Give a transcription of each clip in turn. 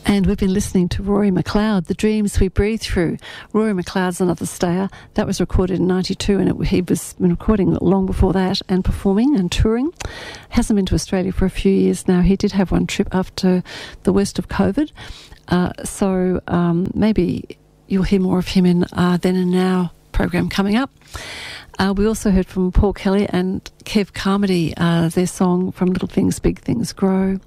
And we've been listening to Rory McLeod, The Dreams We Breathe Through. Rory McLeod's another stayer. That was recorded in 92, and he was been recording long before that and performing and touring. Hasn't been to Australia for a few years now. He did have one trip after the worst of COVID. So maybe you'll hear more of him in Then and Now program coming up. We also heard from Paul Kelly and Kev Carmody, their song From Little Things, Big Things Grow.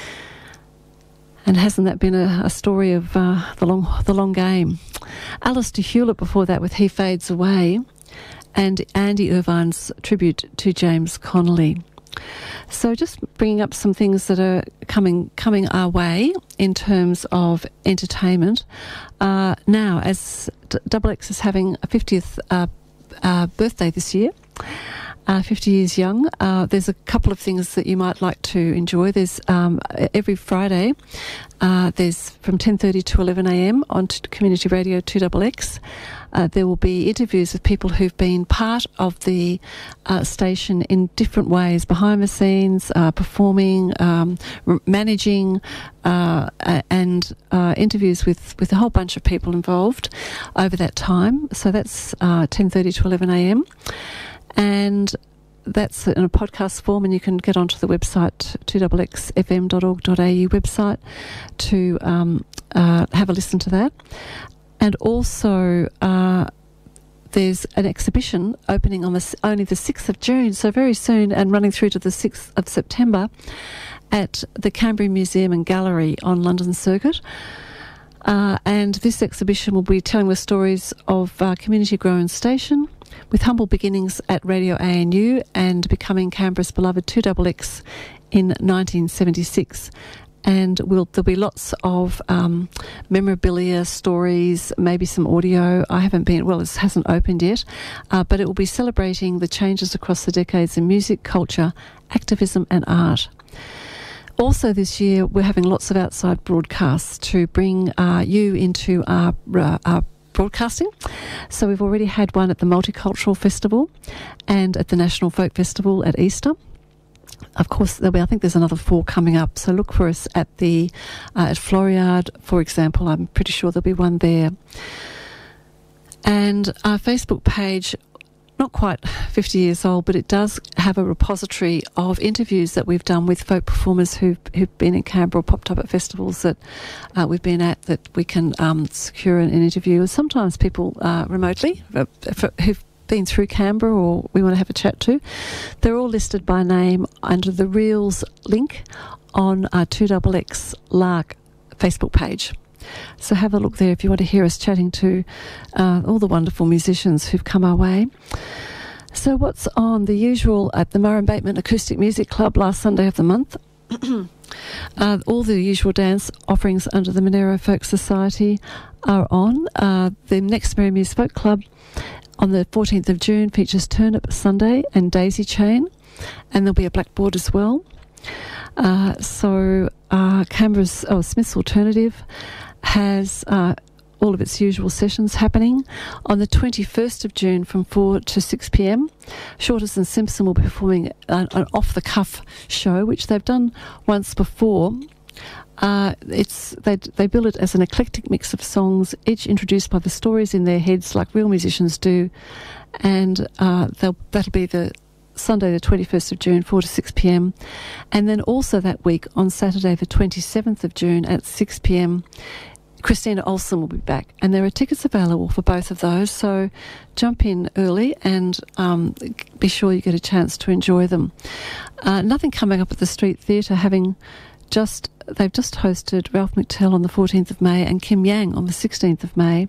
And hasn't that been a story of the long game? Alistair Hewlett before that with He Fades Away, and Andy Irvine's tribute to James Connolly. So just bringing up some things that are coming our way in terms of entertainment. Now, as Double X is having a 50th birthday this year, 50 years young, there's a couple of things that you might like to enjoy. There's every Friday, there's from 10:30 to 11 a.m. on Community Radio 2XX. There will be interviews with people who've been part of the station in different ways, behind the scenes, performing, managing, and interviews with a whole bunch of people involved over that time. So that's 10:30 to 11 a.m. And that's in a podcast form, and you can get onto the website, 2xxfm.org.au website, to have a listen to that. And also there's an exhibition opening on only the 6th of June, so very soon, and running through to the 6th of September at the Canberra Museum and Gallery on London Circuit. And this exhibition will be telling the stories of community-grown station, with humble beginnings at Radio ANU and becoming Canberra's beloved 2XX in 1976. And there'll be lots of memorabilia, stories, maybe some audio. I haven't been, well, it hasn't opened yet, but it will be celebrating the changes across the decades in music, culture, activism and art. Also this year, we're having lots of outside broadcasts to bring you into our broadcasting. So we've already had one at the Multicultural Festival and at the National Folk Festival at Easter. Of course, I think there's another 4 coming up. So look for us at the at Floriade, for example. I'm pretty sure there'll be one there. And our Facebook page, not quite 50 years old, but it does have a repository of interviews that we've done with folk performers who've been in Canberra or popped up at festivals that we've been at, that we can secure an interview. And sometimes people remotely who've been through Canberra or we want to have a chat to. They're all listed by name under the Reels link on our 2XX Lark Facebook page. So have a look there if you want to hear us chatting to all the wonderful musicians who've come our way. So what's on? The usual at the Murray Bateman Acoustic Music Club last Sunday of the month. All the usual dance offerings under the Monero Folk Society are on. The next Merry Muse Folk Club on the 14th of June features Turnip Sunday and Daisy Chain, and there'll be a blackboard as well. Canberra's Smith's Alternative has all of its usual sessions happening. On the 21st of June from 4 to 6 p.m, Shorters and Simpson will be performing an off-the-cuff show, which they've done once before. They bill it as an eclectic mix of songs, each introduced by the stories in their heads like real musicians do, and that'll be the Sunday the 21st of June, 4 to 6 p.m. And then also that week on Saturday the 27th of June at 6 p.m, Christina Olsen will be back, and there are tickets available for both of those, so jump in early and be sure you get a chance to enjoy them. Nothing coming up at the Street Theatre, they've just hosted Ralph McTell on the 14th of May and Kim Yang on the 16th of May.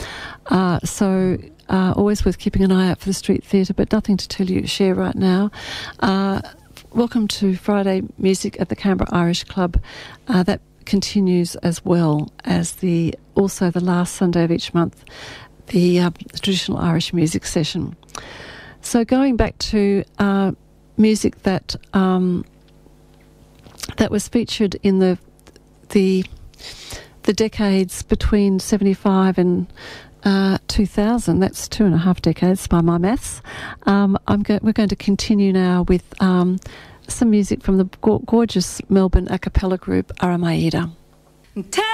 Always worth keeping an eye out for the Street Theatre, but nothing to share right now. Welcome to Friday Music at the Canberra Irish Club. That continues as well as also the last Sunday of each month, the traditional Irish music session. So going back to music that was featured in the decades between 75 and 2000, that's 2.5 decades by my maths. We're going to continue now with some music from the gorgeous Melbourne a cappella group Aramaida.